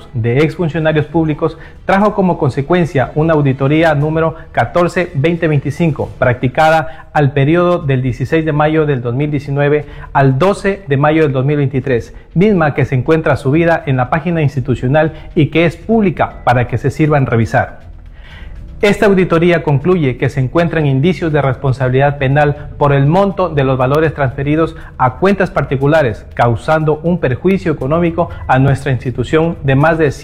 pagos de exfuncionarios públicos trajo como consecuencia una auditoría número 14-2025, practicada al periodo del 16 de mayo del 2019 al 12 de mayo del 2023, misma que se encuentra subida en la página institucional y que es pública para que se sirvan revisar. Esta auditoría concluye que se encuentran indicios de responsabilidad penal por el monto de los valores transferidos a cuentas particulares, causando un perjuicio económico a nuestra institución de más de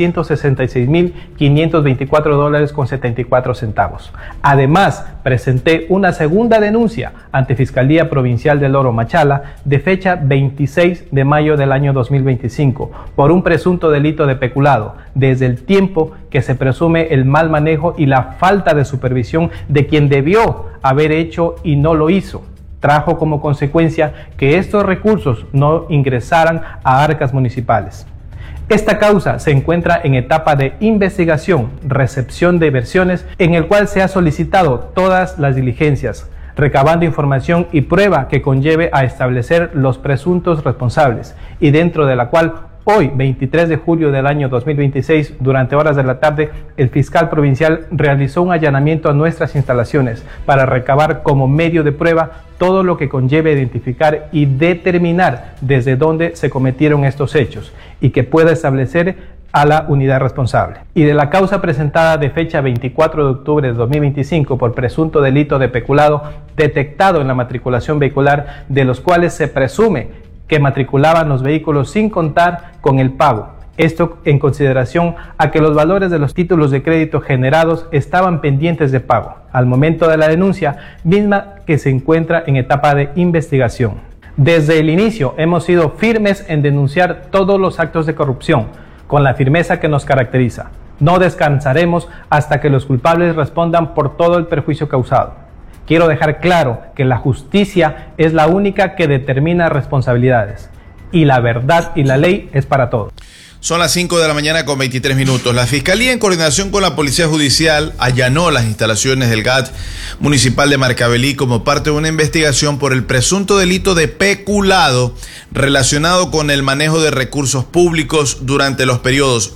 $166.524.74. Además, presenté una segunda denuncia ante Fiscalía Provincial del Oro Machala de fecha 26 de mayo del año 2025 por un presunto delito de peculado, desde el tiempo que se presume el mal manejo y la falta de supervisión de quien debió haber hecho y no lo hizo. Trajo como consecuencia que estos recursos no ingresaran a arcas municipales. Esta causa se encuentra en etapa de investigación, recepción de versiones, en el cual se ha solicitado todas las diligencias, recabando información y prueba que conlleve a establecer los presuntos responsables, y dentro de la cual hoy, 23 de julio del año 2026, durante horas de la tarde, el fiscal provincial realizó un allanamiento a nuestras instalaciones para recabar como medio de prueba todo lo que conlleve identificar y determinar desde dónde se cometieron estos hechos y que pueda establecer a la unidad responsable. Y de la causa presentada de fecha 24 de octubre de 2025 por presunto delito de peculado detectado en la matriculación vehicular, de los cuales se presume que matriculaban los vehículos sin contar con el pago. Esto en consideración a que los valores de los títulos de crédito generados estaban pendientes de pago al momento de la denuncia, misma que se encuentra en etapa de investigación. Desde el inicio hemos sido firmes en denunciar todos los actos de corrupción, con la firmeza que nos caracteriza. No descansaremos hasta que los culpables respondan por todo el perjuicio causado. Quiero dejar claro que la justicia es la única que determina responsabilidades, y la verdad y la ley es para todos. Son las 5 de la mañana con 23 minutos. La Fiscalía, en coordinación con la Policía Judicial, allanó las instalaciones del GAT municipal de Marcavelí como parte de una investigación por el presunto delito de peculado relacionado con el manejo de recursos públicos durante los periodos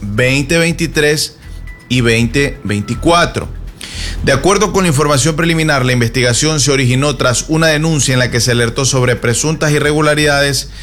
2023 y 2024. De acuerdo con la información preliminar, la investigación se originó tras una denuncia en la que se alertó sobre presuntas irregularidades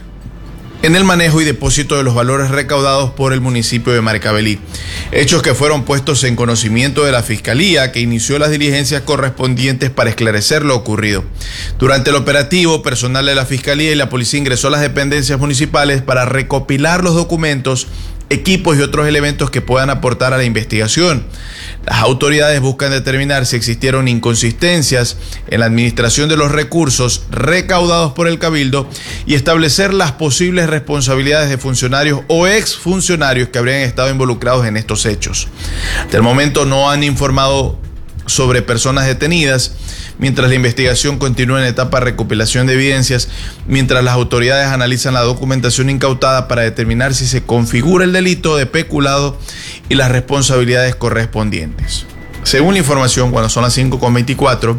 en el manejo y depósito de los valores recaudados por el municipio de Marcavelí. Hechos que fueron puestos en conocimiento de la Fiscalía, que inició las diligencias correspondientes para esclarecer lo ocurrido. Durante el operativo, personal de la Fiscalía y la Policía ingresó a las dependencias municipales para recopilar los documentos, equipos y otros elementos que puedan aportar a la investigación. Las autoridades buscan determinar si existieron inconsistencias en la administración de los recursos recaudados por el Cabildo y establecer las posibles responsabilidades de funcionarios o exfuncionarios que habrían estado involucrados en estos hechos. Hasta el momento no han informado sobre personas detenidas, mientras la investigación continúa en etapa de recopilación de evidencias, mientras las autoridades analizan la documentación incautada para determinar si se configura el delito de peculado y las responsabilidades correspondientes. Según la información, cuando son las 5:24,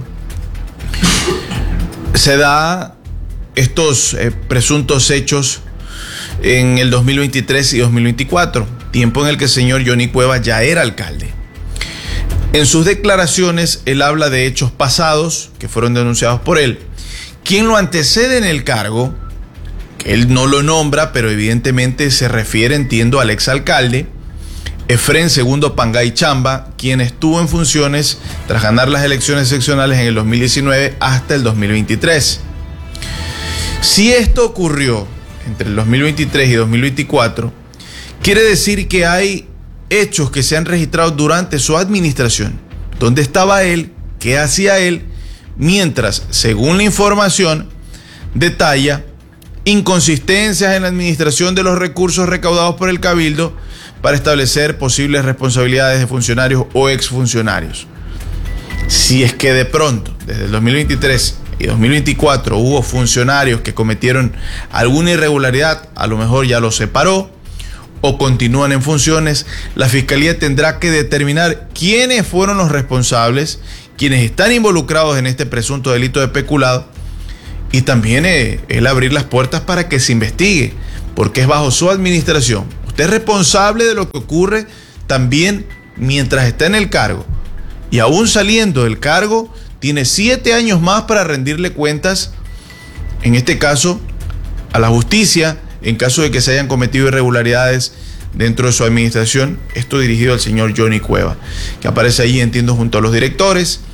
se da estos presuntos hechos en el 2023 y 2024, tiempo en el que el señor Johnny Cuevas ya era alcalde. En sus declaraciones, él habla de hechos pasados que fueron denunciados por él. Quien lo antecede en el cargo, que él no lo nombra, pero evidentemente se refiere, entiendo, al exalcalde, Efrén Segundo Pangay Chamba, quien estuvo en funciones tras ganar las elecciones seccionales en el 2019 hasta el 2023. Si esto ocurrió entre el 2023 y 2024, quiere decir que hay hechos que se han registrado durante su administración. ¿Dónde estaba él? ¿Qué hacía él? Mientras, según la información, detalla inconsistencias en la administración de los recursos recaudados por el Cabildo para establecer posibles responsabilidades de funcionarios o exfuncionarios. Si es que de pronto, desde el 2023 y 2024, hubo funcionarios que cometieron alguna irregularidad, a lo mejor ya los separó o continúan en funciones, la Fiscalía tendrá que determinar quiénes fueron los responsables, quienes están involucrados en este presunto delito de peculado, y también el abrir las puertas para que se investigue, porque es bajo su administración. Usted usted es responsable de lo que ocurre también mientras está en el cargo. Y aún saliendo del cargo, tiene 7 años más para rendirle cuentas, en este caso, a la justicia, en caso de que se hayan cometido irregularidades dentro de su administración. Esto dirigido al señor Johnny Cueva, que aparece ahí, entiendo, junto a los directores.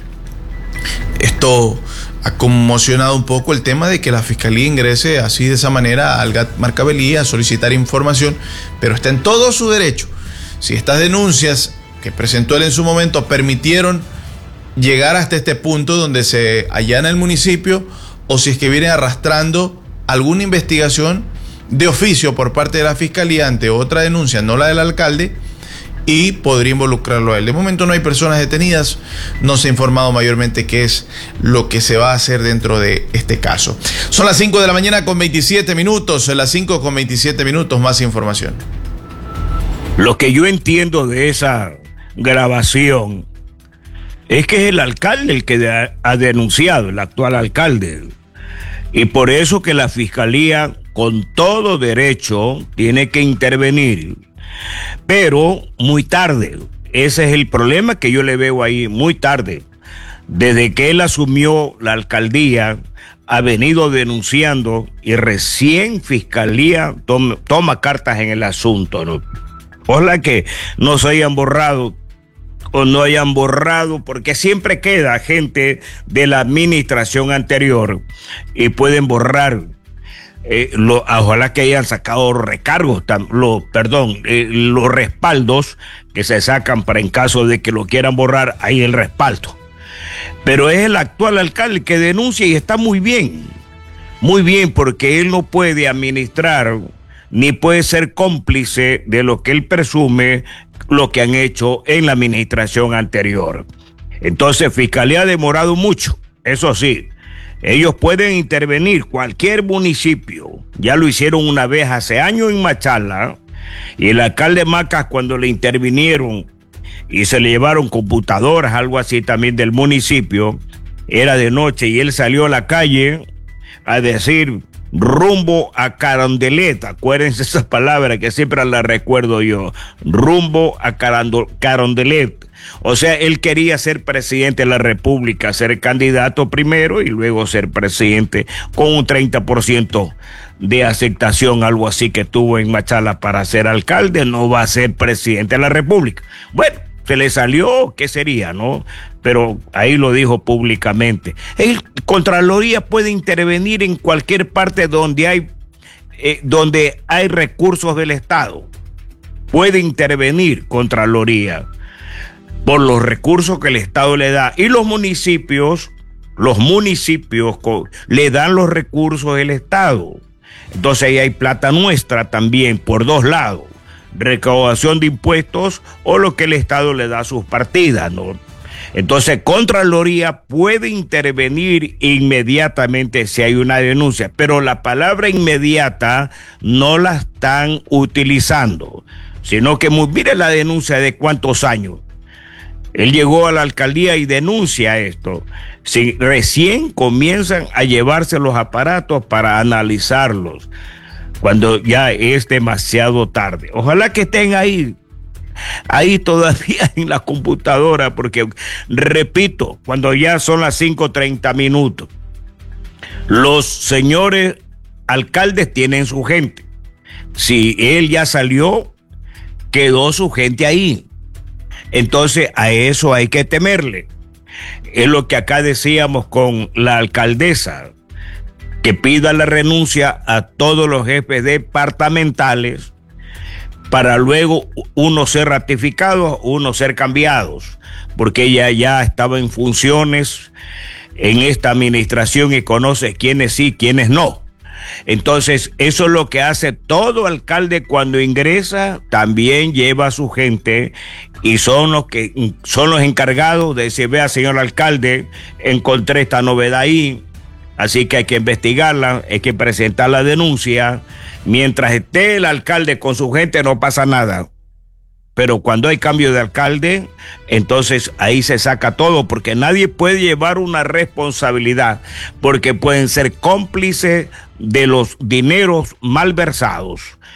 Esto ha conmocionado un poco el tema de que la fiscalía ingrese así, de esa manera, al GAT Marcavelí a solicitar información, pero está en todo su derecho. Si estas denuncias que presentó él en su momento permitieron llegar hasta este punto donde se allana el municipio, o si es que viene arrastrando alguna investigación de oficio por parte de la fiscalía ante otra denuncia, no la del alcalde, y podría involucrarlo a él. De momento no hay personas detenidas, no se ha informado mayormente qué es lo que se va a hacer dentro de este caso. Son las 5 de la mañana con 27 minutos, las 5 con 27 minutos, más información. Lo que yo entiendo de esa grabación es que es el alcalde el que ha denunciado, el actual alcalde, y por eso que la fiscalía con todo derecho tiene que intervenir, pero muy tarde. Ese es el problema que yo le veo ahí, muy tarde. Desde que él asumió la alcaldía, ha venido denunciando y recién fiscalía toma cartas en el asunto, ¿no? Ojalá que no se hayan borrado o no hayan borrado, porque siempre queda gente de la administración anterior y pueden borrar. Ojalá que hayan sacado recargos, los respaldos que se sacan para en caso de que lo quieran borrar, ahí el respaldo. Pero es el actual alcalde que denuncia y está muy bien, porque él no puede administrar ni puede ser cómplice de lo que él presume lo que han hecho en la administración anterior. Entonces, Fiscalía ha demorado mucho, eso sí. Ellos pueden intervenir, cualquier municipio. Ya lo hicieron una vez hace años en Machala, y el alcalde Macas, cuando le intervinieron y se le llevaron computadoras, algo así también del municipio, era de noche y él salió a la calle a decir rumbo a Carondelet. Acuérdense esas palabras que siempre las recuerdo yo, rumbo a Carondelet. O sea, él quería ser presidente de la República, ser candidato primero y luego ser presidente, con un 30% de aceptación, algo así que tuvo en Machala para ser alcalde. No va a ser presidente de la República. Bueno, se le salió, ¿qué sería, no? Pero ahí lo dijo públicamente. El Contraloría puede intervenir en cualquier parte donde hay recursos del Estado. Puede intervenir Contraloría por los recursos que el Estado le da. Y los municipios le dan los recursos del Estado. Entonces ahí hay plata nuestra también por dos lados. Recaudación de impuestos o lo que el Estado le da a sus partidas, ¿no? Entonces, Contraloría puede intervenir inmediatamente si hay una denuncia, pero la palabra inmediata no la están utilizando, sino que mire la denuncia de cuántos años. Él llegó a la alcaldía y denuncia esto. Si recién comienzan a llevarse los aparatos para analizarlos, cuando ya es demasiado tarde. Ojalá que estén ahí todavía en la computadora, porque, repito, cuando ya son las 5:30 minutos, los señores alcaldes tienen su gente. Si él ya salió, quedó su gente ahí. Entonces, a eso hay que temerle. Es lo que acá decíamos con la alcaldesa, que pida la renuncia a todos los jefes departamentales para luego uno ser ratificados, uno ser cambiados, porque ella ya estaba en funciones en esta administración y conoce quiénes sí, quiénes no. Entonces, eso es lo que hace todo alcalde cuando ingresa, también lleva a su gente y son los encargados de decir, vea, señor alcalde, encontré esta novedad ahí, así que hay que investigarla, hay que presentar la denuncia. Mientras esté el alcalde con su gente no pasa nada. Pero cuando hay cambio de alcalde, entonces ahí se saca todo, porque nadie puede llevar una responsabilidad, porque pueden ser cómplices de los dineros malversados.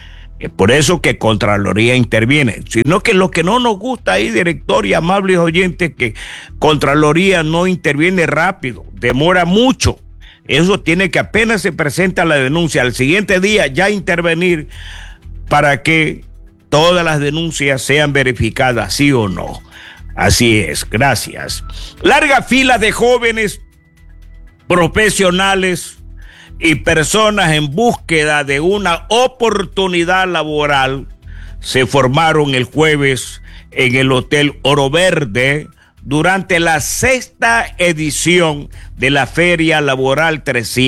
Es por eso que Contraloría interviene. Sino que lo que no nos gusta ahí, director y amables oyentes, que Contraloría no interviene rápido, demora mucho. Eso tiene que apenas se presenta la denuncia, al siguiente día ya intervenir para que todas las denuncias sean verificadas, sí o no. Así es, gracias. Larga fila de jóvenes profesionales y personas en búsqueda de una oportunidad laboral se formaron el jueves en el Hotel Oro Verde durante la 6ª edición de la Feria Laboral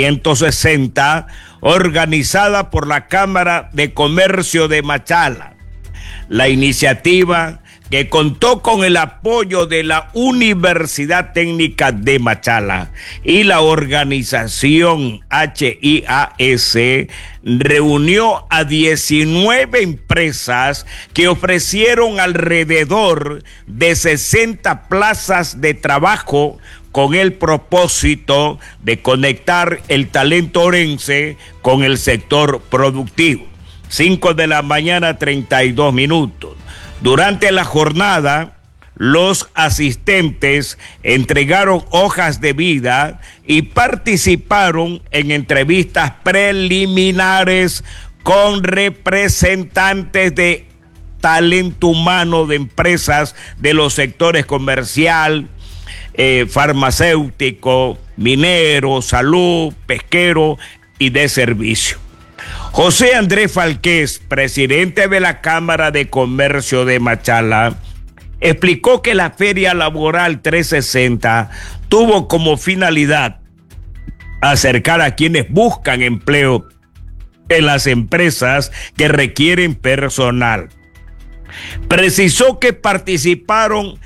360 organizada por la Cámara de Comercio de Machala. La iniciativa, que contó con el apoyo de la Universidad Técnica de Machala y la organización HIAS, reunió a 19 empresas que ofrecieron alrededor de 60 plazas de trabajo con el propósito de conectar el talento orense con el sector productivo. 5 de la mañana, 32 minutos. Durante la jornada, los asistentes entregaron hojas de vida y participaron en entrevistas preliminares con representantes de talento humano de empresas de los sectores comercial, farmacéutico, minero, salud, pesquero y de servicio. José Andrés Falqués, presidente de la Cámara de Comercio de Machala, explicó que la Feria Laboral 360 tuvo como finalidad acercar a quienes buscan empleo en las empresas que requieren personal. Precisó que participaron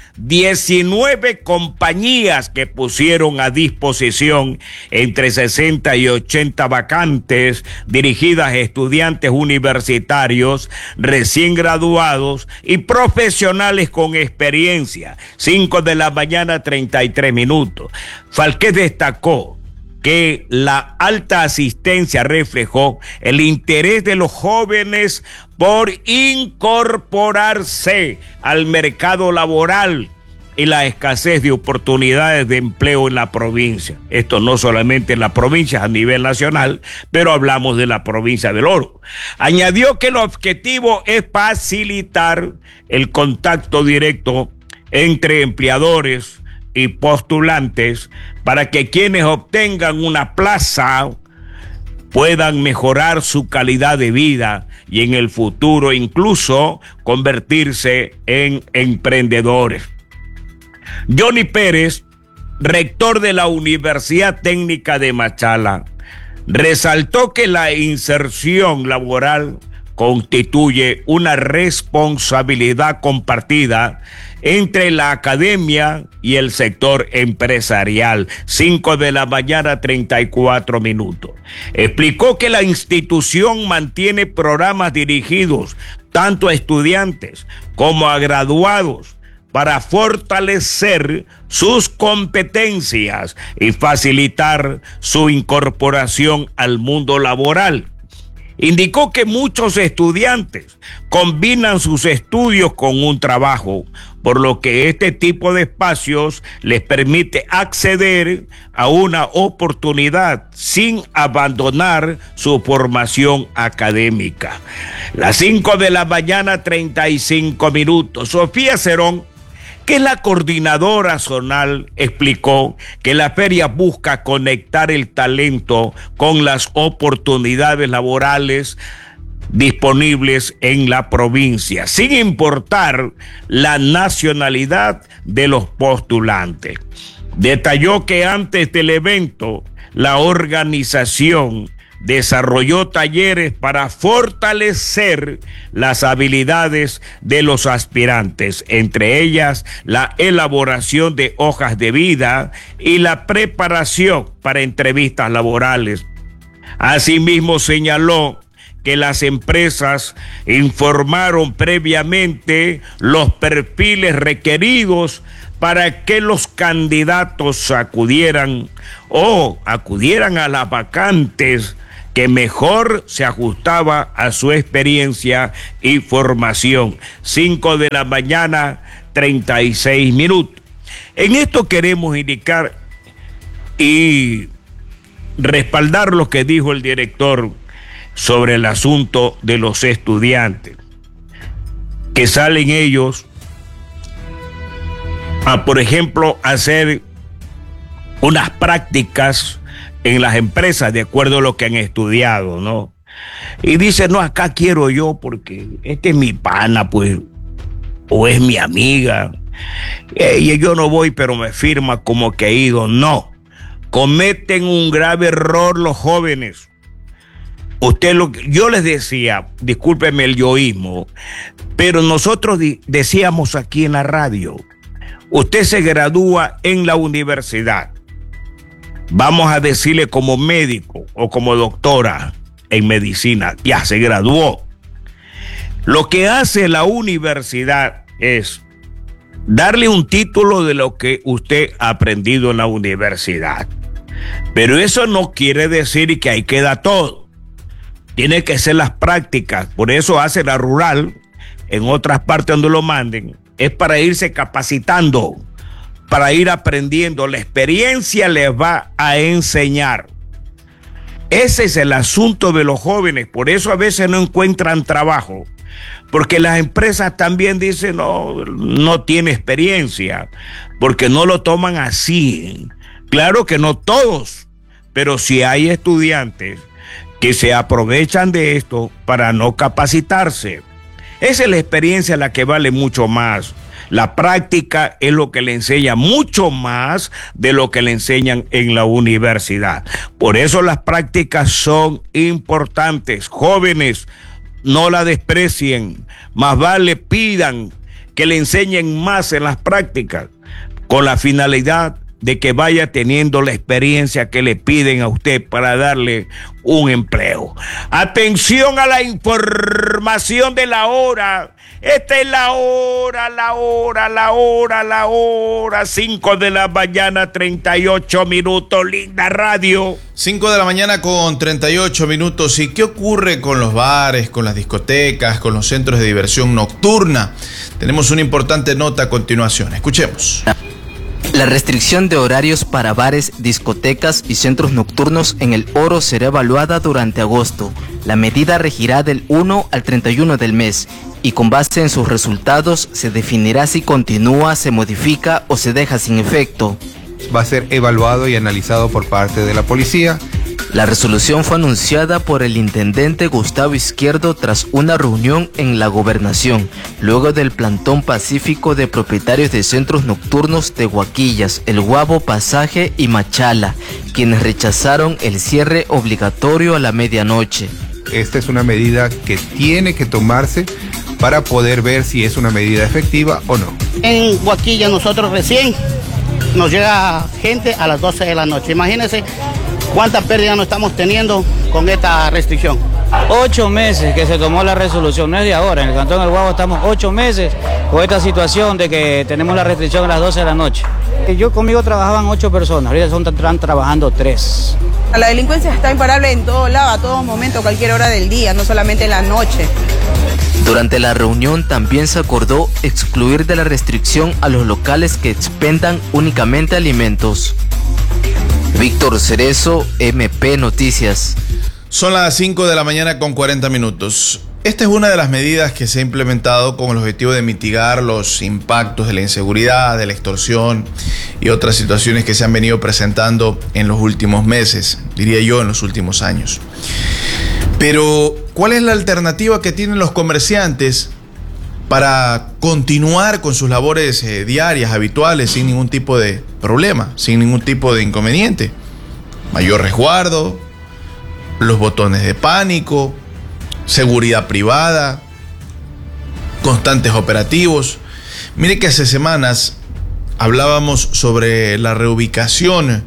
19 compañías que pusieron a disposición entre 60 y 80 vacantes dirigidas a estudiantes universitarios, recién graduados y profesionales con experiencia. 5 de la mañana, 33 minutos. Falqués destacó que la alta asistencia reflejó el interés de los jóvenes por incorporarse al mercado laboral y la escasez de oportunidades de empleo en la provincia. Esto no solamente en la provincia, a nivel nacional, pero hablamos de la provincia del Oro. Añadió que el objetivo es facilitar el contacto directo entre empleadores y postulantes para que quienes obtengan una plaza puedan mejorar su calidad de vida y en el futuro incluso convertirse en emprendedores. Johnny Pérez, rector de la Universidad Técnica de Machala, resaltó que la inserción laboral constituye una responsabilidad compartida entre la academia y el sector empresarial. 5 de la mañana, 34 minutos. Explicó que la institución mantiene programas dirigidos tanto a estudiantes como a graduados para fortalecer sus competencias y facilitar su incorporación al mundo laboral. Indicó que muchos estudiantes combinan sus estudios con un trabajo, por lo que este tipo de espacios les permite acceder a una oportunidad sin abandonar su formación académica. Las 5 de la mañana, 35 minutos. Sofía Cerón, que es la coordinadora zonal, explicó que la feria busca conectar el talento con las oportunidades laborales disponibles en la provincia, sin importar la nacionalidad de los postulantes. Detalló que antes del evento, la organización desarrolló talleres para fortalecer las habilidades de los aspirantes, entre ellas la elaboración de hojas de vida y la preparación para entrevistas laborales. Asimismo, señaló que las empresas informaron previamente los perfiles requeridos para que los candidatos acudieran a las vacantes que mejor se ajustaba a su experiencia y formación. 5 de la mañana, 36 minutos. En esto queremos indicar y respaldar lo que dijo el director sobre el asunto de los estudiantes, que salen ellos a, por ejemplo, hacer unas prácticas en las empresas de acuerdo a lo que han estudiado, ¿no? Y dicen, no, acá quiero yo porque este es mi pana, pues, o es mi amiga, y yo no voy, pero me firma como que he ido. No, cometen un grave error los jóvenes. Yo les decía, discúlpenme el yoísmo, pero nosotros decíamos aquí en la radio, usted se gradúa en la universidad, vamos a decirle como médico o como doctora en medicina, ya se graduó. Lo que hace la universidad es darle un título de lo que usted ha aprendido en la universidad. Pero eso no quiere decir que ahí queda todo. Tiene que ser las prácticas. Por eso hace la rural, en otras partes donde lo manden, es para irse capacitando, para ir aprendiendo. La experiencia les va a enseñar. Ese es el asunto de los jóvenes. Por eso a veces no encuentran trabajo. Porque las empresas también dicen, no tiene experiencia, porque no lo toman así. Claro que no todos, pero sí hay estudiantes que se aprovechan de esto para no capacitarse. Esa es la experiencia la que vale mucho más. La práctica es lo que le enseña mucho más de lo que le enseñan en la universidad. Por eso las prácticas son importantes. Jóvenes, no la desprecien, más vale pidan que le enseñen más en las prácticas, con la finalidad de que vaya teniendo la experiencia que le piden a usted para darle un empleo. Atención a la información de la hora. Esta es la hora, 5 de la mañana, 38 minutos, linda radio. 5 de la mañana con 38 minutos. ¿Y qué ocurre con los bares, con las discotecas, con los centros de diversión nocturna? Tenemos una importante nota a continuación. Escuchemos. La restricción de horarios para bares, discotecas y centros nocturnos en el Oro será evaluada durante agosto. La medida regirá del 1 al 31 del mes y con base en sus resultados se definirá si continúa, se modifica o se deja sin efecto. Va a ser evaluado y analizado por parte de la policía. La resolución fue anunciada por el intendente Gustavo Izquierdo tras una reunión en la gobernación, luego del plantón pacífico de propietarios de centros nocturnos de Huaquillas, El Guabo, Pasaje y Machala, quienes rechazaron el cierre obligatorio a la medianoche. Esta es una medida que tiene que tomarse para poder ver si es una medida efectiva o no. En Huaquillas nosotros recién nos llega gente a las 12 de la noche. Imagínense cuánta pérdida nos estamos teniendo con esta restricción. 8 meses que se tomó la resolución, no es de ahora. En el Cantón del Guabo estamos 8 meses con esta situación de que tenemos la restricción a las 12 de la noche. Conmigo trabajaban 8 personas, ahorita están trabajando 3. La delincuencia está imparable en todo lado, a todo momento, a cualquier hora del día, no solamente en la noche. Durante la reunión también se acordó excluir de la restricción a los locales que expendan únicamente alimentos. Víctor Cerezo, MP Noticias. Son las 5 de la mañana con 40 minutos. Esta es una de las medidas que se ha implementado con el objetivo de mitigar los impactos de la inseguridad, de la extorsión y otras situaciones que se han venido presentando en los últimos meses, diría yo, en los últimos años. Pero, ¿cuál es la alternativa que tienen los comerciantes para continuar con sus labores diarias, habituales, sin ningún tipo de problema, sin ningún tipo de inconveniente? Mayor resguardo, los botones de pánico, seguridad privada, constantes operativos. Mire que hace semanas hablábamos sobre la reubicación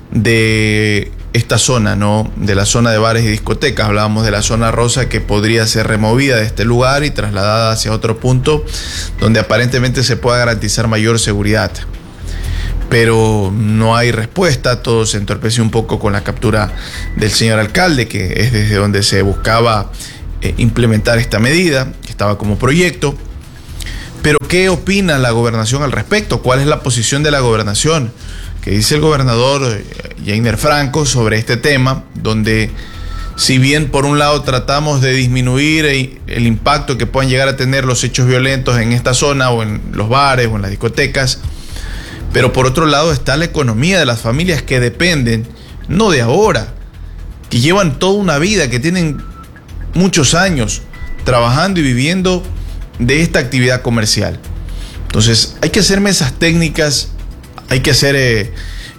de esta zona, ¿no? De la zona de bares y discotecas. Hablábamos de la zona rosa que podría ser removida de este lugar y trasladada hacia otro punto donde aparentemente se pueda garantizar mayor seguridad. pero no hay respuesta. Todo se entorpeció un poco con la captura del señor alcalde, que es desde donde se buscaba implementar esta medida, que estaba como proyecto. Pero ¿qué opina la gobernación al respecto? ¿Cuál es la posición de la gobernación? ¿Qué dice el gobernador Jainer Franco sobre este tema? Donde, si bien por un lado tratamos de disminuir el impacto que puedan llegar a tener los hechos violentos en esta zona o en los bares o en las discotecas, pero por otro lado está la economía de las familias que dependen, no de ahora, que llevan toda una vida, que tienen muchos años trabajando y viviendo de esta actividad comercial. Entonces hay que hacer mesas técnicas, hay que hacer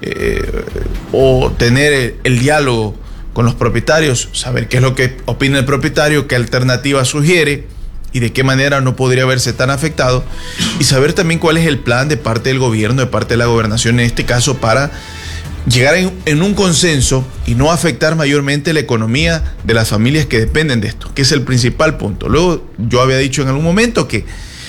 o tener el diálogo con los propietarios, saber qué es lo que opina el propietario, qué alternativa sugiere y de qué manera no podría verse tan afectado, y saber también cuál es el plan de parte del gobierno, de parte de la gobernación en este caso, para llegar en un consenso y no afectar mayormente la economía de las familias que dependen de esto, que es el principal punto. Luego, yo había dicho en algún momento que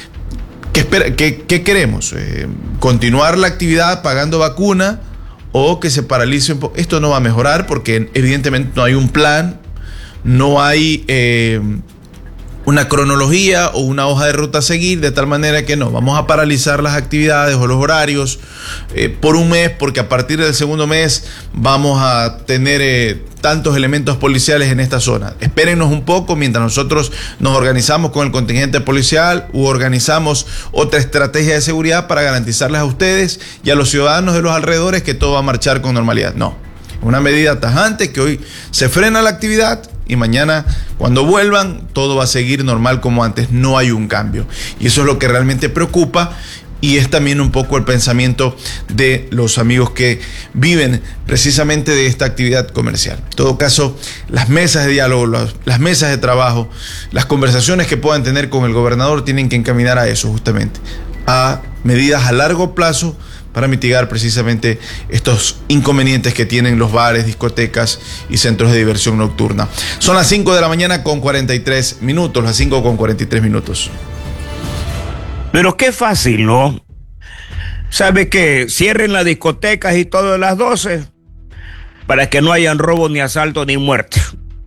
queremos, continuar la actividad pagando vacuna o que se paralice un poco. Esto no va a mejorar porque evidentemente no hay un plan, no hay una cronología o una hoja de ruta a seguir, de tal manera que no, vamos a paralizar las actividades o los horarios por un mes, porque a partir del segundo mes vamos a tener tantos elementos policiales en esta zona. Espérennos un poco mientras nosotros nos organizamos con el contingente policial u organizamos otra estrategia de seguridad para garantizarles a ustedes y a los ciudadanos de los alrededores que todo va a marchar con normalidad. No, una medida tajante que hoy se frena la actividad y mañana cuando vuelvan todo va a seguir normal como antes. No hay un cambio, y eso es lo que realmente preocupa, y es también un poco el pensamiento de los amigos que viven precisamente de esta actividad comercial. En todo caso, las mesas de diálogo, las mesas de trabajo, las conversaciones que puedan tener con el gobernador tienen que encaminar a eso, justamente, a medidas a largo plazo para mitigar precisamente estos inconvenientes que tienen los bares, discotecas y centros de diversión nocturna. Son las 5 de la mañana con 43 minutos, las 5 con 43 minutos. Pero qué fácil, ¿no? ¿Sabe que cierren las discotecas y todo a las 12 para que no hayan robo, ni asalto, ni muerte?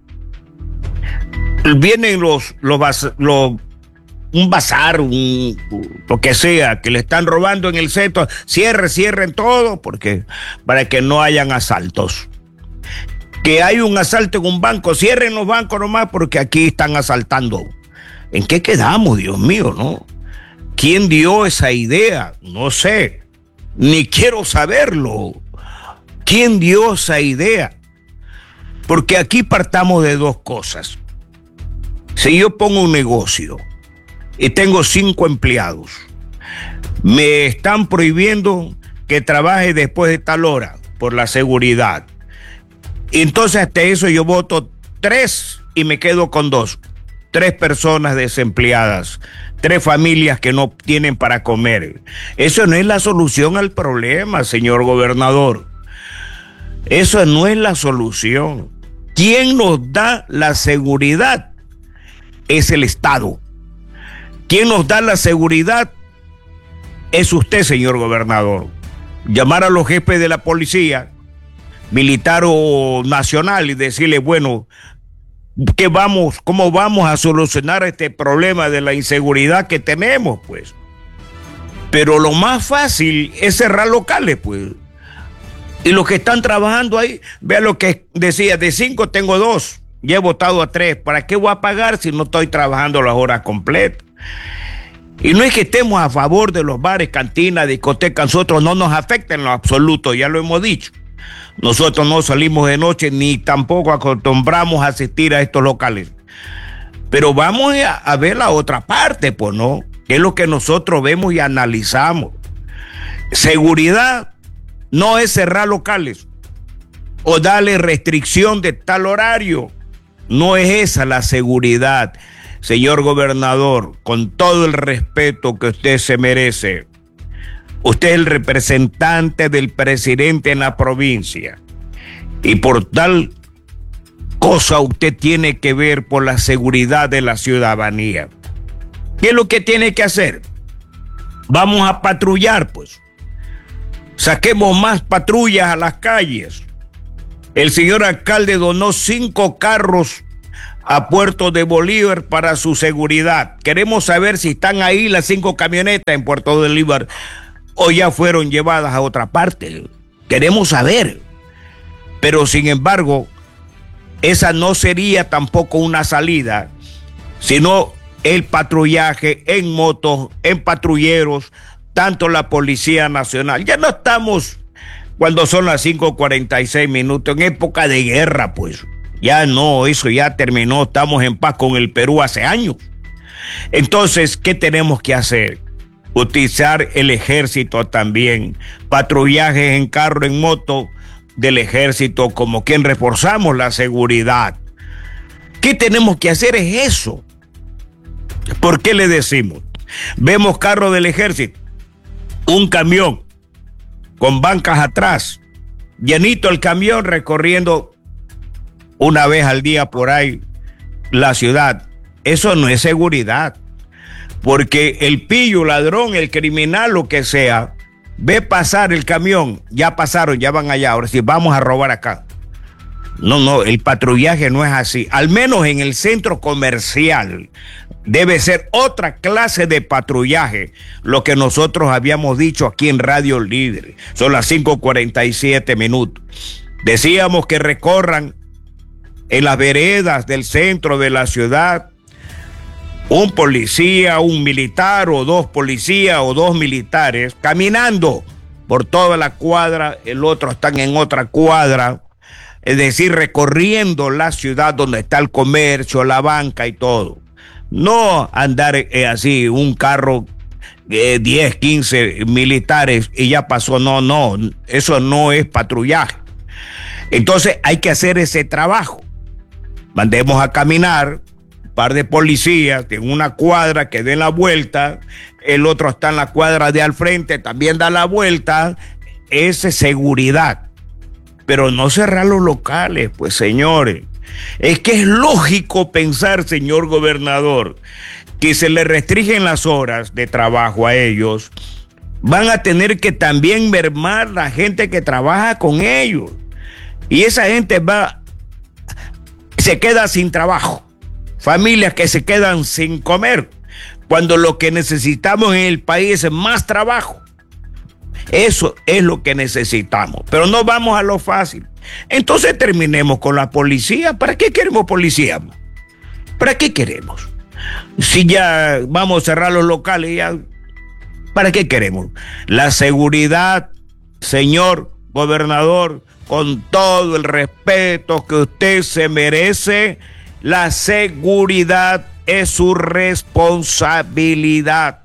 Vienen un bazar, lo que sea, que le están robando en el centro, cierren todo, porque para que no hayan asaltos. Que hay un asalto en un banco, cierren los bancos nomás, porque aquí están asaltando. ¿En qué quedamos, Dios mío, no? ¿Quién dio esa idea? No sé, ni quiero saberlo. ¿Quién dio esa idea? Porque aquí partamos de dos cosas. Si yo pongo un negocio y tengo 5 empleados, me están prohibiendo que trabaje después de tal hora por la seguridad. Entonces hasta eso yo voto 3 y me quedo con 2. 3 personas desempleadas, 3 familias que no tienen para comer. Eso no es la solución al problema, señor gobernador. Eso no es la solución. ¿Quién nos da la seguridad? Es el Estado. ¿Quién nos da la seguridad? Es usted, señor gobernador. Llamar a los jefes de la policía, militar o nacional, y decirle, bueno, ¿cómo vamos a solucionar este problema de la inseguridad que tenemos, pues? Pero lo más fácil es cerrar locales, pues. Y los que están trabajando ahí, vea lo que decía, de 5 tengo 2, ya he votado a 3. ¿Para qué voy a pagar si no estoy trabajando las horas completas? Y no es que estemos a favor de los bares, cantinas, discotecas, nosotros no nos afecta en lo absoluto, ya lo hemos dicho. Nosotros no salimos de noche ni tampoco acostumbramos a asistir a estos locales. Pero vamos a ver la otra parte, pues, ¿no? Que es lo que nosotros vemos y analizamos. Seguridad no es cerrar locales o darle restricción de tal horario. No es esa la seguridad. Señor gobernador, con todo el respeto que usted se merece, usted es el representante del presidente en la provincia y por tal cosa usted tiene que ver por la seguridad de la ciudadanía. ¿Qué es lo que tiene que hacer? Vamos a patrullar, pues. Saquemos más patrullas a las calles. El señor alcalde donó 5 carros a Puerto de Bolívar para su seguridad. Queremos saber si están ahí las 5 camionetas en Puerto de Bolívar o ya fueron llevadas a otra parte. Queremos saber. Pero sin embargo, esa no sería tampoco una salida, sino el patrullaje en motos, en patrulleros, tanto la Policía Nacional. Ya no estamos cuando son las 5:46 en época de guerra, pues. Ya no, eso ya terminó, estamos en paz con el Perú hace años. Entonces, ¿qué tenemos que hacer? Utilizar el ejército también, patrullajes en carro, en moto del ejército, como quien reforzamos la seguridad. ¿Qué tenemos que hacer? Es eso. ¿Por qué le decimos? Vemos carro del ejército, un camión con bancas atrás, llenito el camión recorriendo una vez al día por ahí la ciudad. Eso no es seguridad, porque el pillo, ladrón, el criminal, lo que sea, ve pasar el camión, ya pasaron, ya van allá, ahora sí vamos a robar acá. No, el patrullaje no es así. Al menos en el centro comercial debe ser otra clase de patrullaje, lo que nosotros habíamos dicho aquí en Radio Líder. Son las 5:47. Decíamos que recorran en las veredas del centro de la ciudad un policía, un militar o 2 policías o 2 militares caminando por toda la cuadra, el otro están en otra cuadra, es decir, recorriendo la ciudad donde está el comercio, la banca y todo. No andar así, un carro, 10, 15 militares y ya pasó, no, eso no es patrullaje. Entonces hay que hacer ese trabajo. Mandemos a caminar un par de policías en una cuadra que den la vuelta, el otro está en la cuadra de al frente, también da la vuelta. Es seguridad, pero no cerrar los locales, pues señores. Es que es lógico pensar, señor gobernador, que se le restringen las horas de trabajo a ellos. Van a tener que también mermar la gente que trabaja con ellos. Y esa gente se queda sin trabajo. Familias que se quedan sin comer, cuando lo que necesitamos en el país es más trabajo. Eso es lo que necesitamos, pero no vamos a lo fácil. Entonces terminemos con la policía. ¿Para qué queremos policía? ¿Para qué queremos? Si ya vamos a cerrar los locales, ya, ¿para qué queremos? La seguridad, señor gobernador, con todo el respeto que usted se merece, la seguridad es su responsabilidad.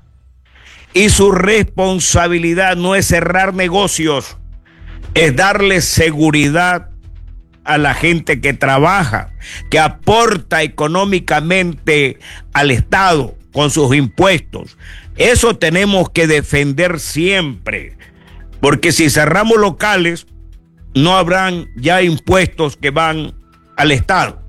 Y su responsabilidad no es cerrar negocios, es darle seguridad a la gente que trabaja, que aporta económicamente al Estado con sus impuestos. Eso tenemos que defender siempre, porque si cerramos locales, no habrán ya impuestos que van al Estado.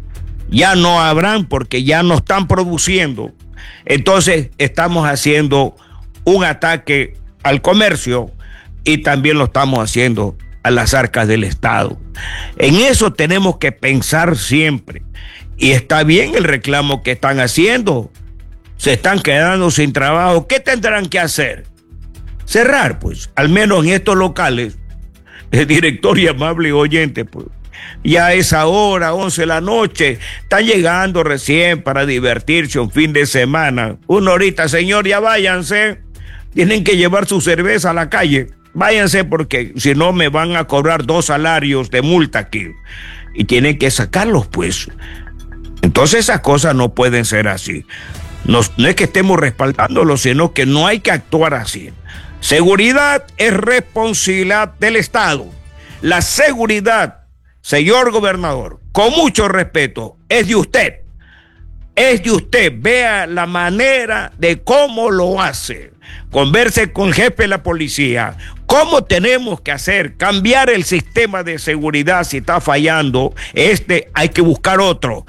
Ya no habrán porque ya no están produciendo. Entonces estamos haciendo un ataque al comercio y también lo estamos haciendo a las arcas del Estado. En eso tenemos que pensar siempre. Y está bien el reclamo que están haciendo. Se están quedando sin trabajo. ¿Qué tendrán que hacer? Cerrar, pues, al menos en estos locales. El director y amable oyente, pues, ya a esa hora, 11 de la noche, están llegando recién para divertirse un fin de semana. Una horita, señor, ya váyanse. Tienen que llevar su cerveza a la calle. Váyanse porque si no me van a cobrar 2 salarios de multa aquí. Y tienen que sacarlos, pues. Entonces esas cosas no pueden ser así. No es que estemos respaldándolo, sino que no hay que actuar así. Seguridad es responsabilidad del Estado. La seguridad, señor gobernador, con mucho respeto, es de usted. Es de usted. Vea la manera de cómo lo hace. Converse con el jefe de la policía. ¿Cómo tenemos que hacer? Cambiar el sistema de seguridad si está fallando. Hay que buscar otro.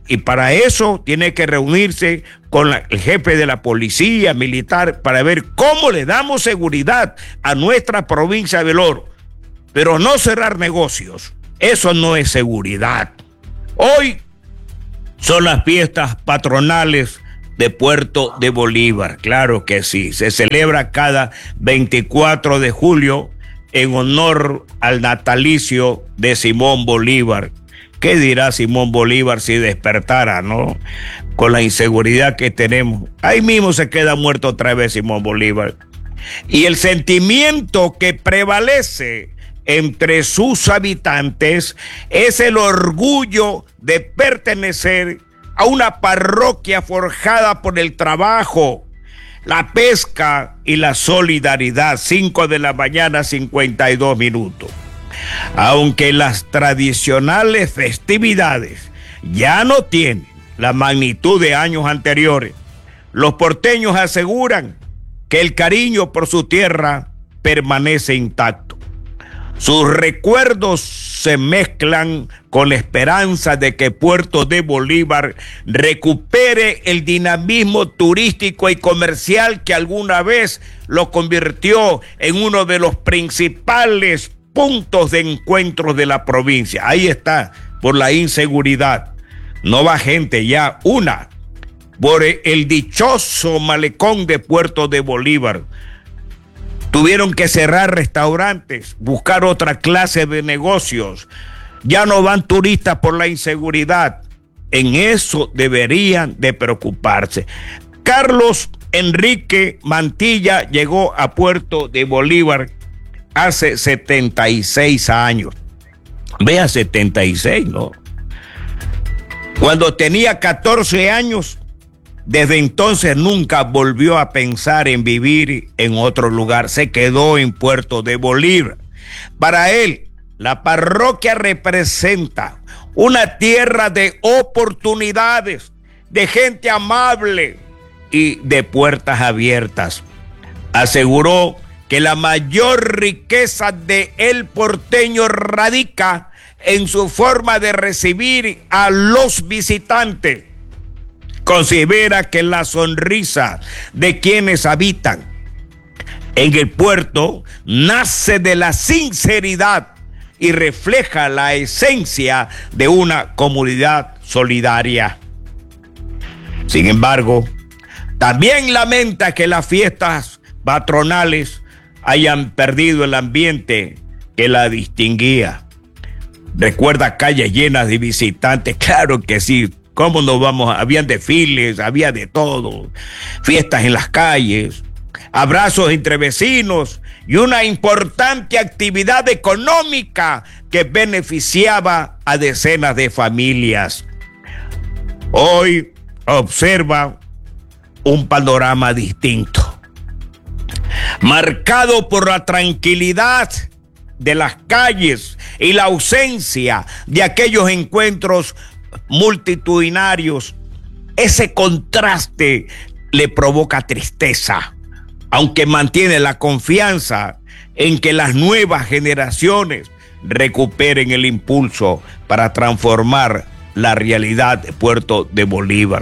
y para eso tiene que reunirse con el jefe de la policía militar para ver cómo le damos seguridad a nuestra provincia del Oro. Pero no cerrar negocios, eso no es seguridad. Hoy son las fiestas patronales de Puerto de Bolívar, claro que sí, se celebra cada 24 de julio en honor al natalicio de Simón Bolívar. ¿Qué dirá Simón Bolívar si despertara, no? Con la inseguridad que tenemos. Ahí mismo se queda muerto otra vez Simón Bolívar. Y el sentimiento que prevalece entre sus habitantes es el orgullo de pertenecer a una parroquia forjada por el trabajo, la pesca y la solidaridad. 5 de la mañana, 52 minutos. Aunque las tradicionales festividades ya no tienen la magnitud de años anteriores, los porteños aseguran que el cariño por su tierra permanece intacto. Sus recuerdos se mezclan con la esperanza de que Puerto de Bolívar recupere el dinamismo turístico y comercial que alguna vez lo convirtió en uno de los principales puntos de encuentro de la provincia. Ahí está, por la inseguridad. No va gente ya, por el dichoso malecón de Puerto de Bolívar. Tuvieron que cerrar restaurantes, buscar otra clase de negocios. Ya no van turistas por la inseguridad. En eso deberían de preocuparse. Carlos Enrique Mantilla llegó a Puerto de Bolívar hace 76 años. Vea, 76, ¿no? Cuando tenía 14 años, desde entonces nunca volvió a pensar en vivir en otro lugar. Se quedó en Puerto de Bolívar. Para él, la parroquia representa una tierra de oportunidades, de gente amable y de puertas abiertas. Aseguró que la mayor riqueza de el porteño radica en su forma de recibir a los visitantes. Considera que la sonrisa de quienes habitan en el puerto nace de la sinceridad y refleja la esencia de una comunidad solidaria. Sin embargo, también lamenta que las fiestas patronales hayan perdido el ambiente que la distinguía. Recuerda calles llenas de visitantes, claro que sí. ¿Cómo nos vamos? Habían desfiles, había de todo, fiestas en las calles, abrazos entre vecinos y una importante actividad económica que beneficiaba a decenas de familias. Hoy observa un panorama distinto, marcado por la tranquilidad de las calles y la ausencia de aquellos encuentros multitudinarios. Ese contraste le provoca tristeza, aunque mantiene la confianza en que las nuevas generaciones recuperen el impulso para transformar la realidad de Puerto de Bolívar.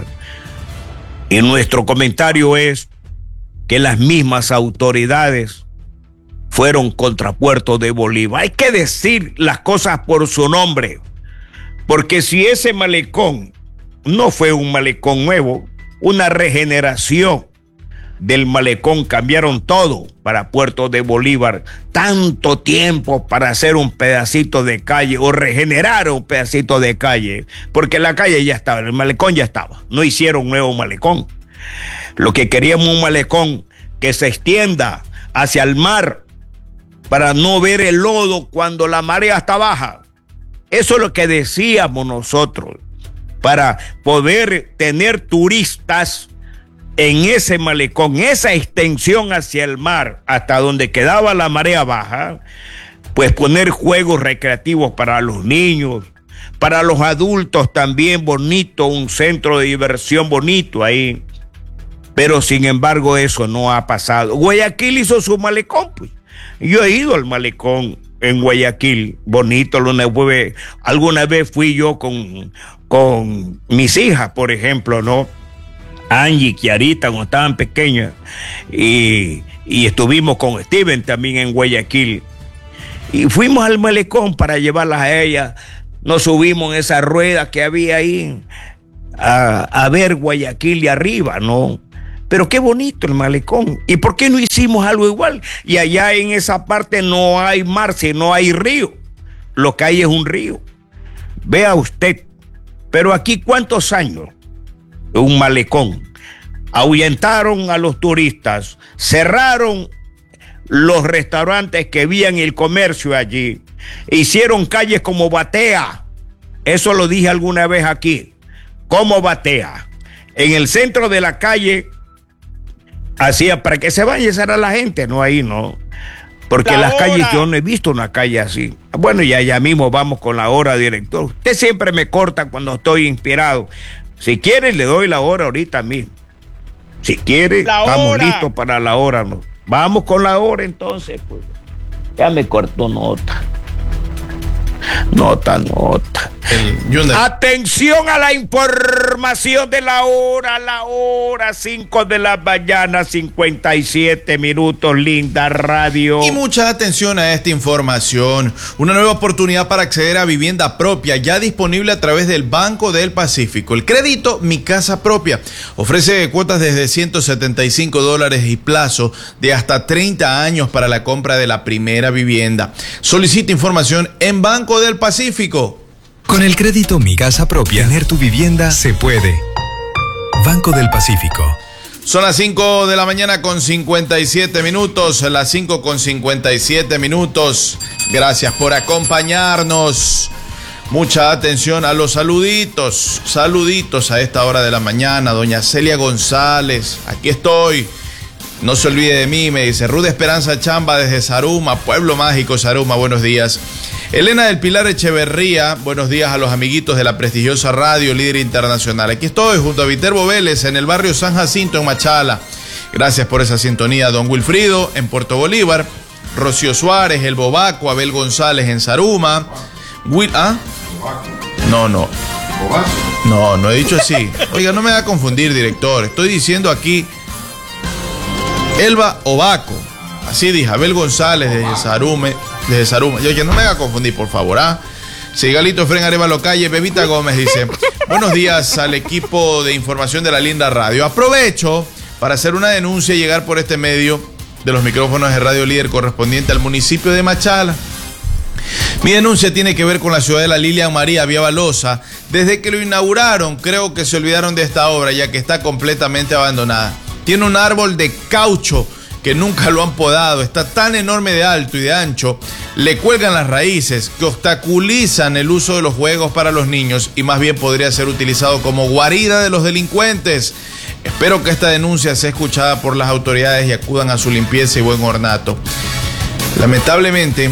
Y nuestro comentario es que las mismas autoridades fueron contra Puerto de Bolívar. Hay que decir las cosas por su nombre. Porque si ese malecón no fue un malecón nuevo, una regeneración del malecón, cambiaron todo para Puerto de Bolívar, tanto tiempo para hacer un pedacito de calle o regenerar un pedacito de calle, porque la calle ya estaba, el malecón ya estaba, no hicieron un nuevo malecón. Lo que queríamos un malecón que se extienda hacia el mar para no ver el lodo cuando la marea está baja. Eso es lo que decíamos nosotros, para poder tener turistas en ese malecón, esa extensión hacia el mar, hasta donde quedaba la marea baja, pues poner juegos recreativos para los niños, para los adultos también bonito, un centro de diversión bonito ahí. Pero sin embargo eso no ha pasado. Guayaquil hizo su malecón, pues. Yo he ido al malecón en Guayaquil, bonito. Alguna vez fui yo con con mis hijas, por ejemplo, ¿no? Angie y Kiarita, cuando estaban pequeñas, y estuvimos con Steven también en Guayaquil. Y fuimos al malecón para llevarlas a ellas. Nos subimos en esa rueda que había ahí a ver Guayaquil de arriba, ¿no? Pero qué bonito el malecón. ¿Y por qué no hicimos algo igual? Y allá en esa parte no hay mar, sino hay río. Lo que hay es un río. Vea usted. Pero aquí, ¿cuántos años? Un malecón. Ahuyentaron a los turistas. Cerraron los restaurantes que habían el comercio allí. Hicieron calles como Batea. Eso lo dije alguna vez aquí. Como Batea. En el centro de la calle hacía para que se vaya a la gente, no ahí, no. Porque las calles, yo no he visto una calle así. Bueno, y allá mismo vamos con la hora, director. Usted siempre me corta cuando estoy inspirado. Si quiere, le doy la hora ahorita mismo. Si quiere, estamos listos para la hora, ¿no? Vamos con la hora entonces, pues. Ya me cortó nota. Nota. Atención a la información de la hora 5 de la mañana, 57 minutos, linda radio. Y mucha atención a esta información. Una nueva oportunidad para acceder a vivienda propia, ya disponible a través del Banco del Pacífico. El crédito Mi Casa Propia ofrece cuotas desde $175 y plazo de hasta 30 años para la compra de la primera vivienda. Solicita información en Banco del Pacífico. Con el crédito Mi Casa Propia, tener tu vivienda se puede. Banco del Pacífico. Son las 5 de la mañana con 57 minutos, las 5 con 57 minutos. Gracias por acompañarnos. Mucha atención a los saluditos. Saluditos a esta hora de la mañana. Doña Celia González, aquí estoy. No se olvide de mí, me dice. Ruda Esperanza Chamba desde Zaruma, Pueblo Mágico, Zaruma, buenos días. Elena del Pilar Echeverría, buenos días a los amiguitos de la prestigiosa radio Líder Internacional. Aquí estoy junto a Viterbo Vélez en el barrio San Jacinto en Machala. Gracias por esa sintonía. Don Wilfrido en Puerto Bolívar, Rocío Suárez, El Bobaco, Abel González en Zaruma. No he dicho así. Oiga, no me va a confundir, director. Estoy diciendo aquí Elba Obaco. Así dije, Abel González desde Zaruma. Yo que no me haga confundir, por favor, Sigalito Efren Arevalo Calle, Bebita Gómez dice: buenos días al equipo de información de la linda radio. Aprovecho para hacer una denuncia y llegar por este medio de los micrófonos de Radio Líder correspondiente al municipio de Machala. Mi denuncia tiene que ver con la ciudad de la Lilian María Vía Balosa. Desde que lo inauguraron, creo que se olvidaron de esta obra, ya que está completamente abandonada. Tiene un árbol de caucho que nunca lo han podado, está tan enorme de alto y de ancho, le cuelgan las raíces que obstaculizan el uso de los juegos para los niños y más bien podría ser utilizado como guarida de los delincuentes. Espero que esta denuncia sea escuchada por las autoridades y acudan a su limpieza y buen ornato. Lamentablemente,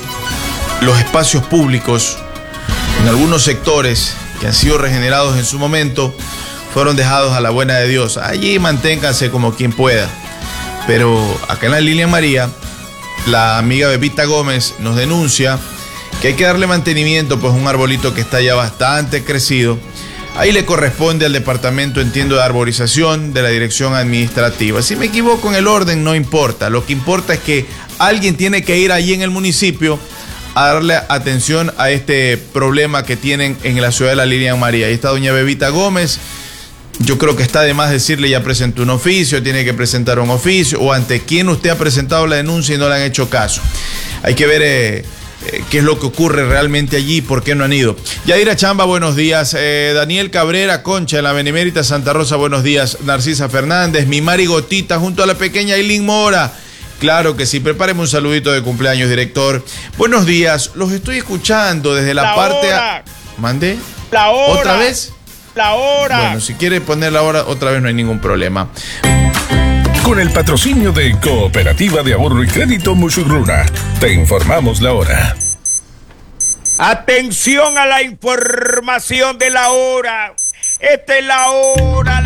los espacios públicos en algunos sectores que han sido regenerados en su momento fueron dejados a la buena de Dios. Allí manténganse como quien pueda. Pero acá en la Lilian María, la amiga Bebita Gómez nos denuncia que hay que darle mantenimiento, pues un arbolito que está ya bastante crecido. Ahí le corresponde al departamento, entiendo, de arborización de la dirección administrativa. Si me equivoco en el orden, no importa. Lo que importa es que alguien tiene que ir allí en el municipio a darle atención a este problema que tienen en la ciudad de la Lilian María. Ahí está doña Bebita Gómez. Yo creo que está de más decirle, ya presentó un oficio, tiene que presentar un oficio, o ante quién usted ha presentado la denuncia y no le han hecho caso. Hay que ver qué es lo que ocurre realmente allí, por qué no han ido. Yadira Chamba, buenos días. Daniel Cabrera Concha, en la Benemérita Santa Rosa, buenos días. Narcisa Fernández, mi Mari Gotita, junto a la pequeña Eileen Mora. Claro que sí, prepáreme un saludito de cumpleaños, director. Buenos días, los estoy escuchando desde la parte... ¿Mandé? La hora. ¿Otra vez? La hora. Bueno, si quiere poner la hora otra vez no hay ningún problema. Con el patrocinio de Cooperativa de Ahorro y Crédito Musurruna, te informamos la hora. Atención a la información de la hora. Esta es la hora.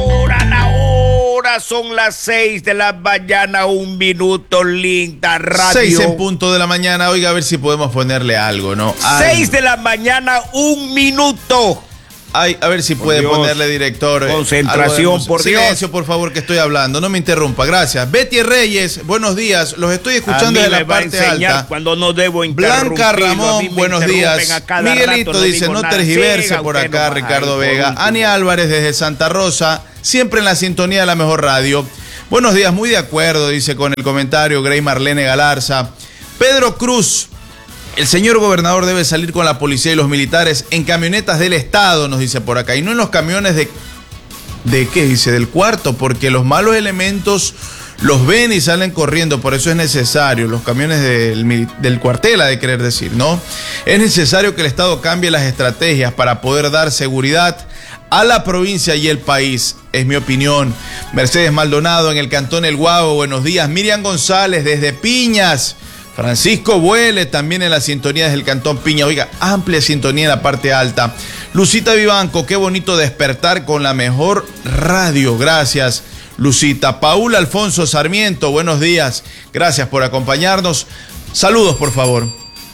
Son las 6 de la mañana, 1 minuto, linda radio. 6 en punto de la mañana. Oiga, a ver si podemos ponerle algo, ¿no? 6 de la mañana, 1 minuto. Ay, a ver si puede ponerle, director. Concentración, por Dios. Silencio, por favor, que estoy hablando. No me interrumpa. Gracias. Betty Reyes, buenos días. Los estoy escuchando desde la parte alta. Cuando no debo interrumpir. Blanca Ramón, buenos días. Miguelito rato, dice, no tergiverse por acá, no, Ricardo Vega. Ani Álvarez desde Santa Rosa, siempre en la sintonía de la mejor radio. Buenos días, muy de acuerdo, dice con el comentario Grey Marlene Galarza. Pedro Cruz. El señor gobernador debe salir con la policía y los militares en camionetas del Estado, nos dice por acá, y no en los camiones ¿de qué? Dice, del cuarto, porque los malos elementos los ven y salen corriendo, por eso es necesario, los camiones del cuartel, ha de querer decir, ¿no? Es necesario que el Estado cambie las estrategias para poder dar seguridad a la provincia y el país, es mi opinión. Mercedes Maldonado en el Cantón El Guavo, buenos días. Miriam González desde Piñas. Francisco Buele también en la sintonía desde el Cantón Piña. Oiga, amplia sintonía en la parte alta. Lucita Vivanco, qué bonito despertar con la mejor radio. Gracias, Lucita. Paul Alfonso Sarmiento, buenos días. Gracias por acompañarnos. Saludos, por favor.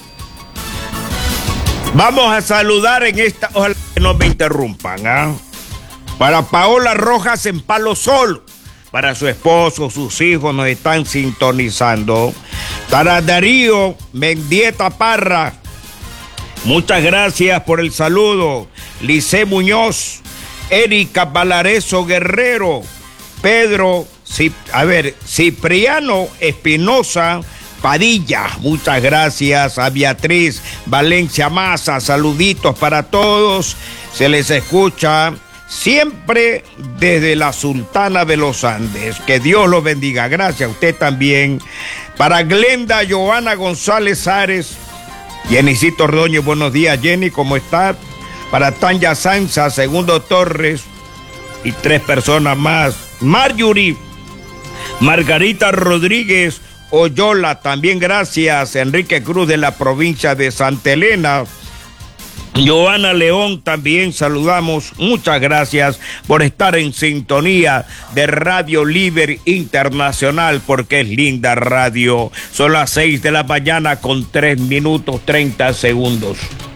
Vamos a saludar en esta... Ojalá que no me interrumpan, ¿ah? Para Paola Rojas en Palo Sol. Para su esposo, sus hijos nos están sintonizando. Para Darío Mendieta Parra, muchas gracias por el saludo. Lice Muñoz, Erika Valareso Guerrero, Pedro, Cipriano Espinosa Padilla, muchas gracias. A Beatriz Valencia Maza, saluditos para todos. Se les escucha siempre desde la Sultana de los Andes. Que Dios los bendiga. Gracias a usted también. Para Glenda Joana González Ares, Jenicito Ordóñez, buenos días, Jenny, ¿cómo está? Para Tanya Sanza, Segundo Torres y 3 personas más. Marjorie, Margarita Rodríguez Oyola, también gracias. Enrique Cruz de la provincia de Santa Elena. Joana León también saludamos, muchas gracias por estar en sintonía de Radio Líder Internacional, porque es linda radio. Son las 6 de la mañana con 3 minutos 30 segundos.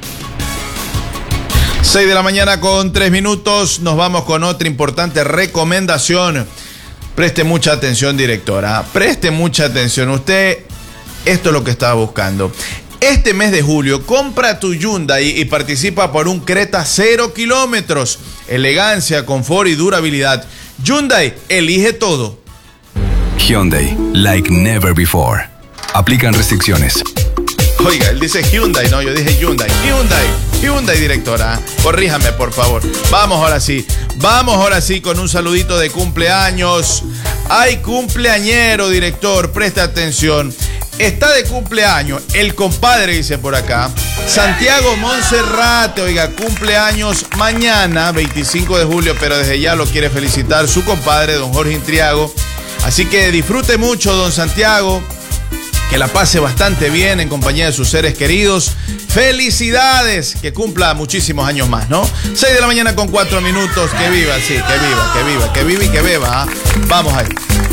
6 de la mañana con 3 minutos, nos vamos con otra importante recomendación. Preste mucha atención, directora, preste mucha atención. Usted, esto es lo que estaba buscando. Este mes de julio, compra tu Hyundai y participa por un Creta 0 kilómetros. Elegancia, confort y durabilidad. Hyundai, elige todo. Hyundai, like never before. Aplican restricciones. Oiga, él dice Hyundai, no, yo dije Hyundai. Hyundai, directora. Corríjame, por favor. Vamos ahora sí con un saludito de cumpleaños. Ay, cumpleañero, director, presta atención. Está de cumpleaños el compadre, dice por acá, Santiago Monserrate. Oiga, cumpleaños mañana, 25 de julio, pero desde ya lo quiere felicitar su compadre, don Jorge Intriago. Así que disfrute mucho, don Santiago, que la pase bastante bien en compañía de sus seres queridos. Felicidades, que cumpla muchísimos años más, ¿no? 6 de la mañana con 4 minutos, que viva, sí, que viva y que beba, ¿eh? Vamos ahí.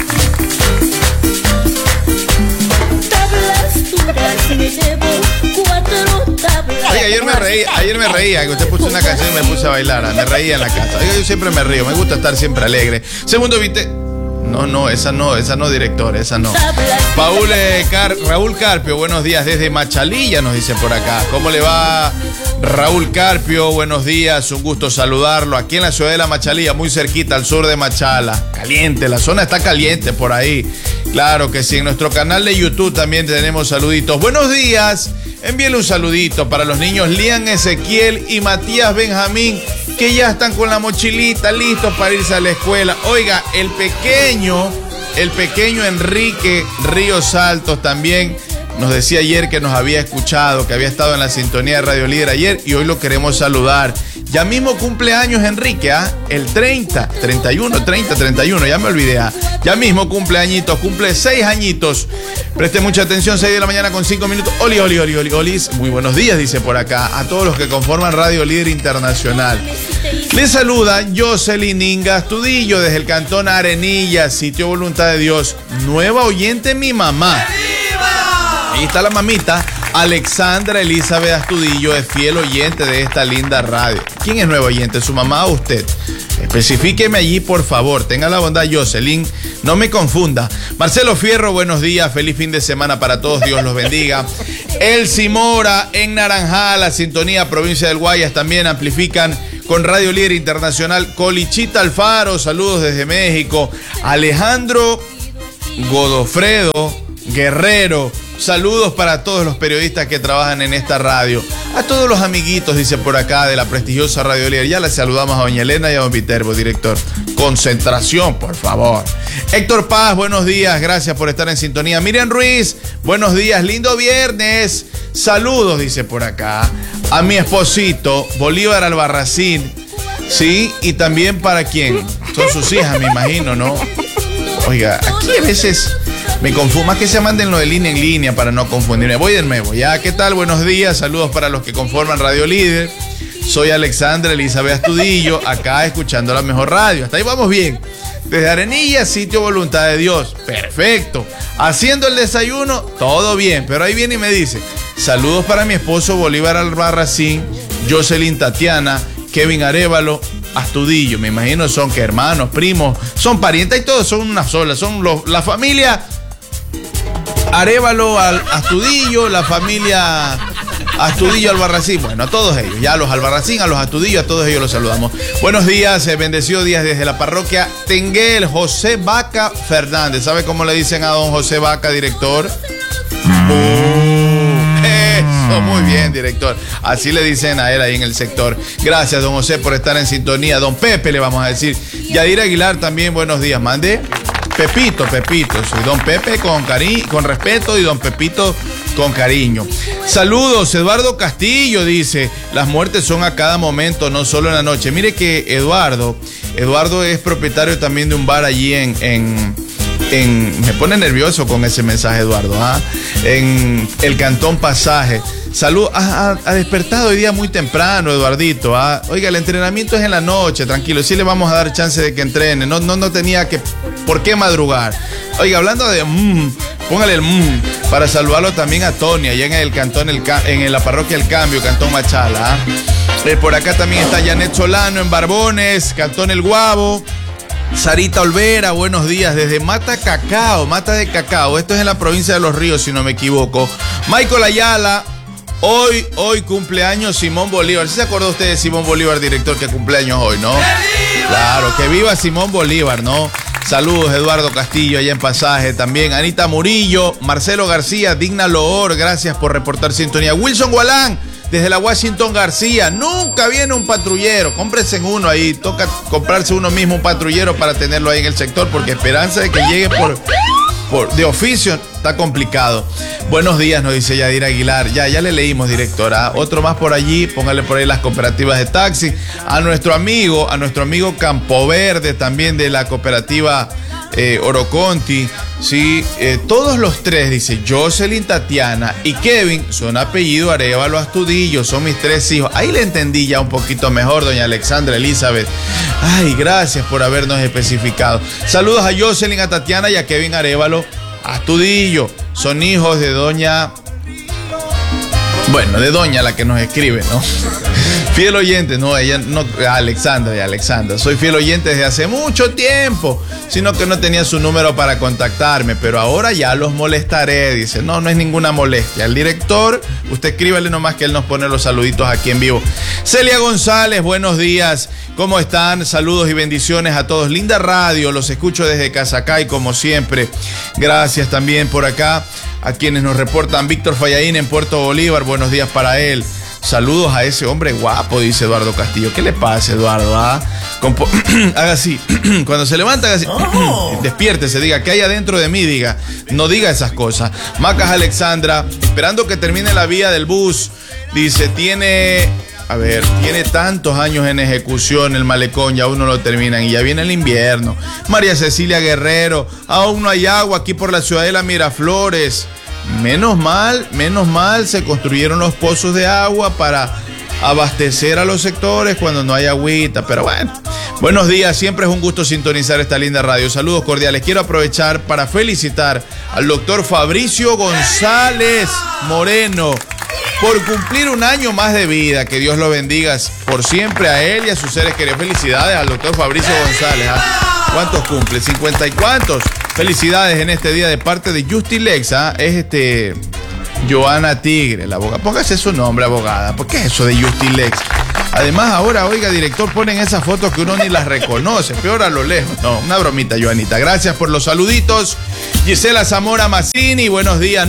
Oye, ayer me reía, que usted puso una canción y me puse a bailar, me reía en la casa. Oiga, yo siempre me río, me gusta estar siempre alegre. Segundo, viste. No, esa no, director, esa no. Raúl Carpio, buenos días desde Machalilla, nos dice por acá. ¿Cómo le va, Raúl Carpio? Buenos días, un gusto saludarlo. Aquí en la ciudad de La Machalilla, muy cerquita, al sur de Machala. Caliente, la zona está caliente por ahí. Claro que sí, en nuestro canal de YouTube también tenemos saluditos. Buenos días, envíele un saludito para los niños Lian Ezequiel y Matías Benjamín, que ya están con la mochilita listos para irse a la escuela. Oiga, el pequeño Enrique Ríos Altos también nos decía ayer que nos había escuchado, que había estado en la sintonía de Radio Líder ayer, y hoy lo queremos saludar. Ya mismo cumpleaños Enrique, el 31, ya me olvidé. Ya mismo cumpleañitos, cumple 6 añitos. Preste mucha atención, 6 de la mañana con 5 minutos. Olis, muy buenos días, dice por acá, a todos los que conforman Radio Líder Internacional. Les saluda Jocelyn Inga Astudillo desde el Cantón Arenilla, Sitio Voluntad de Dios. Nueva oyente mi mamá. Ahí está la mamita. Alexandra Elizabeth Astudillo es fiel oyente de esta linda radio. ¿Quién es nuevo oyente? ¿Su mamá o usted? Especifíqueme allí, por favor. Tenga la bondad, Jocelyn. No me confunda. Marcelo Fierro, buenos días. Feliz fin de semana para todos. Dios los bendiga. Elsie Mora en Naranjal, la sintonía provincia del Guayas. También amplifican con Radio Líder Internacional. Colichita Alfaro, saludos desde México. Alejandro Godofredo Guerrero, saludos para todos los periodistas que trabajan en esta radio. A todos los amiguitos, dice por acá, de la prestigiosa Radio Líder. Ya les saludamos a doña Elena y a don Viterbo, director. Concentración, por favor. Héctor Paz, buenos días, gracias por estar en sintonía. Miriam Ruiz, buenos días, lindo viernes. Saludos, dice por acá, a mi esposito, Bolívar Albarracín. Sí, y también para quién. Son sus hijas, me imagino, ¿no? Oiga, aquí a veces me confundo, más que se manden lo de línea en línea para no confundirme. Voy de nuevo, ya, ¿qué tal? Buenos días, saludos para los que conforman Radio Líder. Soy Alexandra Elizabeth Astudillo, acá escuchando la mejor radio. Hasta ahí vamos bien. Desde Arenilla, sitio Voluntad de Dios. Perfecto. Haciendo el desayuno, todo bien. Pero ahí viene y me dice, saludos para mi esposo Bolívar Albarracín, Jocelyn Tatiana, Kevin Arévalo, Astudillo. Me imagino son que hermanos, primos, son parientes y todos son una sola. Son la familia Arévalo Astudillo, la familia Astudillo Albarracín. Bueno, a todos ellos, ya a los Albarracín, a los Astudillo, a todos ellos los saludamos. Buenos días, bendecido días desde la parroquia Tenguel, José Vaca Fernández. ¿Sabe cómo le dicen a don José Vaca, director? Eso, muy bien, director. Así le dicen a él ahí en el sector. Gracias, don José, por estar en sintonía. Don Pepe, le vamos a decir. Yadira Aguilar también, buenos días. Mande. Pepito, soy don Pepe con cariño, con respeto, y don Pepito con cariño. Saludos, Eduardo Castillo dice, las muertes son a cada momento, no solo en la noche. Mire que Eduardo es propietario también de un bar allí me pone nervioso con ese mensaje, Eduardo, en el Cantón Pasaje. Salud, ha despertado hoy día muy temprano, Eduardito. Oiga, el entrenamiento es en la noche, tranquilo, sí le vamos a dar chance de que entrene, no tenía por qué madrugar. Oiga, hablando de póngale el para saludarlo también a Tony, allá en el cantón, en la parroquia El Cambio, Cantón Machala. Por acá también está Janet Solano en Barbones, Cantón El Guabo. Sarita Olvera, buenos días, desde Mata de Cacao, esto es en la provincia de Los Ríos, si no me equivoco. Michael Ayala, hoy cumpleaños Simón Bolívar. ¿Sí se acuerda usted de Simón Bolívar, director, que cumpleaños hoy, no? Claro, que viva Simón Bolívar, ¿no? Saludos, Eduardo Castillo, allá en Pasaje también. Anita Murillo, Marcelo García, Digna Loor, gracias por reportar sintonía. Wilson Gualán, desde la Washington García, nunca viene un patrullero, cómprese uno ahí, toca comprarse uno mismo un patrullero para tenerlo ahí en el sector, porque esperanza de que llegue de oficio está complicado. Buenos días, nos dice Yadira Aguilar. Ya le leímos, directora. Otro más por allí, póngale por ahí las cooperativas de taxi. A nuestro amigo Campo Verde, también de la cooperativa Oroconti. Sí, todos los tres, dice Jocelyn, Tatiana y Kevin, son apellido Arévalo Astudillo, son mis tres hijos. Ahí le entendí ya un poquito mejor, doña Alexandra Elizabeth. Ay, gracias por habernos especificado. Saludos a Jocelyn, a Tatiana y a Kevin Arévalo Astudillo. Son hijos de doña la que nos escribe, ¿no? Fiel oyente, no, ella no, Alexandra. Soy fiel oyente desde hace mucho tiempo, sino que no tenía su número para contactarme, pero ahora ya los molestaré, dice. No es ninguna molestia. El director, usted escríbale nomás que él nos pone los saluditos aquí en vivo. Celia González, buenos días. ¿Cómo están? Saludos y bendiciones a todos. Linda radio, los escucho desde Casacay como siempre. Gracias también por acá a quienes nos reportan. Víctor Fallaín en Puerto Bolívar, buenos días para él. Saludos a ese hombre guapo, dice Eduardo Castillo. ¿Qué le pasa, Eduardo? Haga así. Cuando se levanta, haga así. Despiértese, diga, ¿qué hay adentro de mí? Diga, no diga esas cosas. Macas Alexandra, esperando que termine la vía del bus. Dice, tiene tantos años en ejecución el malecón, ya aún no lo terminan y ya viene el invierno. María Cecilia Guerrero, aún no hay agua aquí por la ciudadela Miraflores. Menos mal, se construyeron los pozos de agua para abastecer a los sectores cuando no hay agüita, pero bueno, Buenos días, siempre es un gusto sintonizar esta linda radio. Saludos cordiales. Quiero aprovechar para felicitar al doctor Fabricio González Moreno por cumplir un año más de vida. Que Dios lo bendiga por siempre a él y a sus seres queridos. Felicidades al doctor Fabricio González. ¿Cuántos cumple? ¿50 y cuántos? Felicidades en este día de parte de Justilex. Es Joana Tigre, la abogada. Póngase su nombre, abogada. ¿Por qué es eso de Justilex? Además, ahora, oiga, director, ponen esas fotos que uno ni las reconoce, peor a lo lejos. No, una bromita, Joanita. Gracias por los saluditos. Gisela Zamora Mazzini, buenos días.